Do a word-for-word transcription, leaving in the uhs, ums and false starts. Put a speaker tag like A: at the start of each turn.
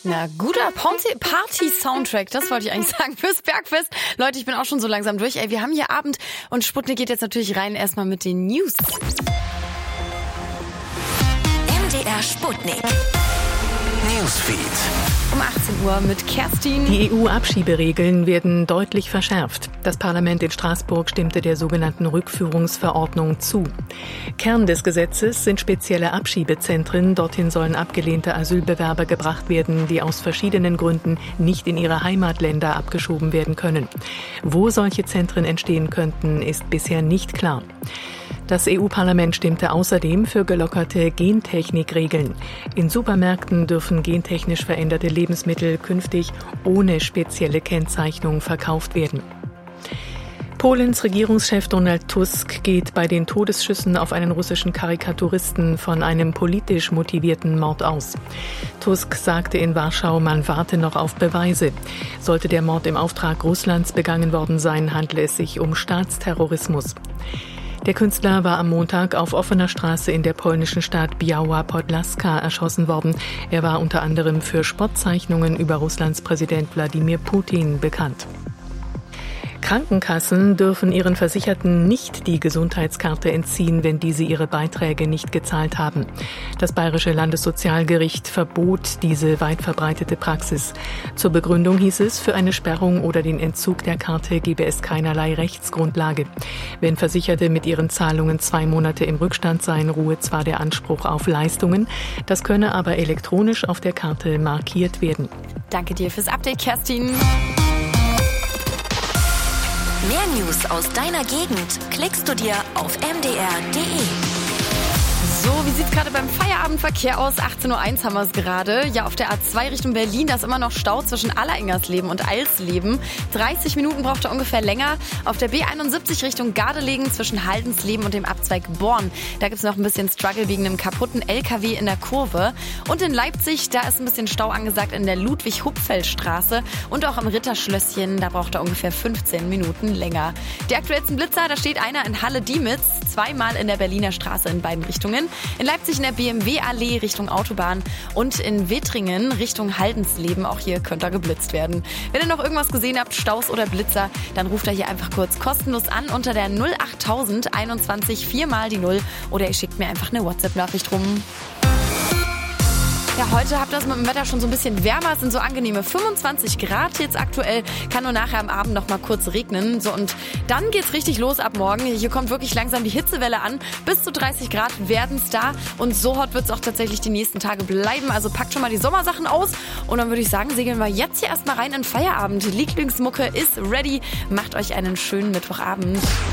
A: Na, guter Party-Soundtrack, das wollte ich eigentlich sagen, fürs Bergfest. Leute, ich bin auch schon so langsam durch. Ey, wir haben hier Abend und Sputnik geht jetzt natürlich rein erstmal mit den News.
B: M D R Sputnik. Newsfeed.
A: Um achtzehn Uhr mit Kerstin.
C: Die E U-Abschieberegeln werden deutlich verschärft. Das Parlament in Straßburg stimmte der sogenannten Rückführungsverordnung zu. Kern des Gesetzes sind spezielle Abschiebezentren. Dorthin sollen abgelehnte Asylbewerber gebracht werden, die aus verschiedenen Gründen nicht in ihre Heimatländer abgeschoben werden können. Wo solche Zentren entstehen könnten, ist bisher nicht klar. Das E U-Parlament stimmte außerdem für gelockerte Gentechnikregeln. In Supermärkten dürfen gentechnisch veränderte Lebensmittel künftig ohne spezielle Kennzeichnung verkauft werden. Polens Regierungschef Donald Tusk geht bei den Todesschüssen auf einen russischen Karikaturisten von einem politisch motivierten Mord aus. Tusk sagte in Warschau, man warte noch auf Beweise. Sollte der Mord im Auftrag Russlands begangen worden sein, handle es sich um Staatsterrorismus. Der Künstler war am Montag auf offener Straße in der polnischen Stadt Biała Podlaska erschossen worden. Er war unter anderem für Spottzeichnungen über Russlands Präsident Wladimir Putin bekannt. Krankenkassen dürfen ihren Versicherten nicht die Gesundheitskarte entziehen, wenn diese ihre Beiträge nicht gezahlt haben. Das Bayerische Landessozialgericht verbot diese weit verbreitete Praxis. Zur Begründung hieß es, für eine Sperrung oder den Entzug der Karte gebe es keinerlei Rechtsgrundlage. Wenn Versicherte mit ihren Zahlungen zwei Monate im Rückstand seien, ruhe zwar der Anspruch auf Leistungen, das könne aber elektronisch auf der Karte markiert werden.
A: Danke dir fürs Update, Kerstin.
B: Mehr News aus deiner Gegend klickst du dir auf m d r punkt d e.
A: So, wie sieht's gerade beim Feierabendverkehr aus? achtzehn Uhr eins haben wir es gerade. Ja, auf der A zwei Richtung Berlin, da ist immer noch Stau zwischen Allerengersleben und Eilsleben. dreißig Minuten braucht er ungefähr länger. Auf der B einundsiebzig Richtung Gardelegen zwischen Haldensleben und dem Abzweig Born. Da gibt's noch ein bisschen Struggle wegen einem kaputten L K W in der Kurve. Und in Leipzig, da ist ein bisschen Stau angesagt in der Ludwig-Hupfeld-Straße. Und auch am Ritterschlösschen, da braucht er ungefähr fünfzehn Minuten länger. Die aktuellsten Blitzer, da steht einer in Halle-Diemitz, zweimal in der Berliner Straße in beiden Richtungen. In Leipzig in der B M W-Allee Richtung Autobahn und in Wittringen Richtung Haldensleben. Auch hier könnte er geblitzt werden. Wenn ihr noch irgendwas gesehen habt, Staus oder Blitzer, dann ruft er hier einfach kurz kostenlos an unter der null achttausend einundzwanzig vier mal die null oder ihr schickt mir einfach eine WhatsApp-Nachricht rum. Ja, heute habt ihr das mit dem Wetter schon so ein bisschen wärmer. Es sind so angenehme fünfundzwanzig Grad jetzt aktuell. Kann nur nachher am Abend noch mal kurz regnen. So, und dann geht's richtig los ab morgen. Hier kommt wirklich langsam die Hitzewelle an. Bis zu dreißig Grad werden's da. Und so hot wird's auch tatsächlich die nächsten Tage bleiben. Also packt schon mal die Sommersachen aus. Und dann würde ich sagen, segeln wir jetzt hier erstmal rein in Feierabend. Lieblingsmucke ist ready. Macht euch einen schönen Mittwochabend.